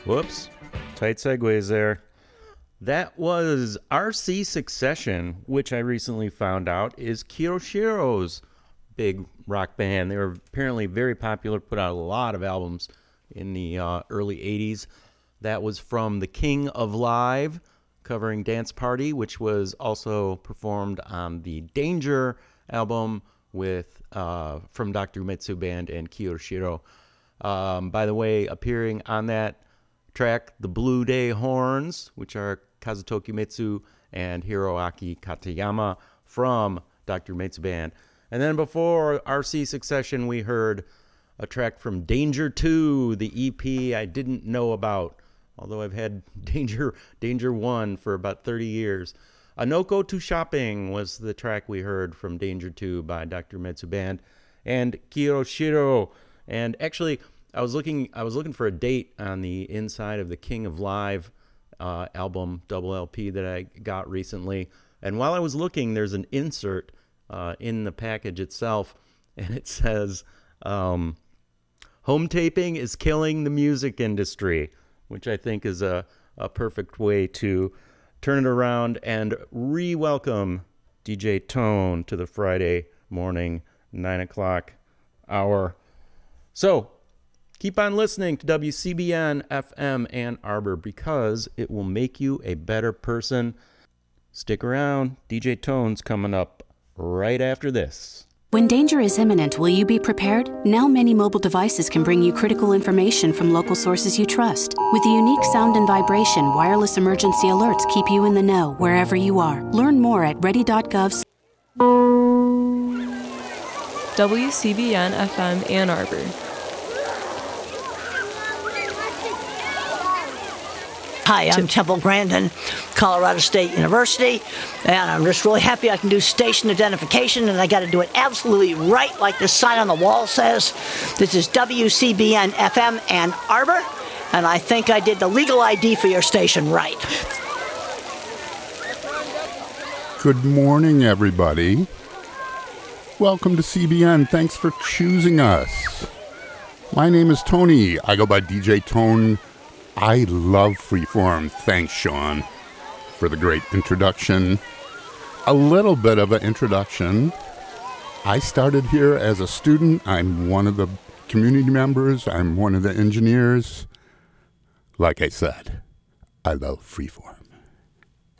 Whoops. Tight segues there. That was RC Succession, which I recently found out is Kiroshiro's big rock band. They were apparently very popular, put out a lot of albums in the early 80s. That was from The King of Live, covering Dance Party, which was also performed on the Danger album with from Dr. Uematsu Band and Kiyoshiro. By the way, appearing on that track, the Blue Day Horns, which are Kazutoki Uematsu and Hiroaki Katayama from Dr. Uematsu Band. And then before RC Succession, we heard a track from Danger 2, the EP I didn't know about, although I've had Danger 1 for about 30 years. Anoko to Shopping was the track we heard from Danger 2 by Dr. Uematsu Band and Kiyoshiro. And actually, I was looking for a date on the inside of the King of Live album, double LP that I got recently. And while I was looking, there's an insert in the package itself, and it says, home taping is killing the music industry, which I think is a perfect way to turn it around and re-welcome DJ Tone to the Friday morning 9 o'clock hour. So, keep on listening to WCBN FM Ann Arbor because it will make you a better person. Stick around. DJ Tone's coming up right after this. When danger is imminent, will you be prepared? Now many mobile devices can bring you critical information from local sources you trust. With the unique sound and vibration, wireless emergency alerts keep you in the know wherever you are. Learn more at ready.gov. WCBN FM Ann Arbor. Hi, I'm Temple Grandin, Colorado State University, and I'm just really happy I can do station identification, and I got to do it absolutely right like the sign on the wall says. This is WCBN FM Ann Arbor, and I think I did the legal ID for your station right. Good morning, everybody. Welcome to CBN. Thanks for choosing us. My name is Tony. I go by DJ Tone. I love Freeform. Thanks, Sean, for the great introduction. A little bit of an introduction. I started here as a student. I'm one of the community members. I'm one of the engineers. Like I said, I love Freeform.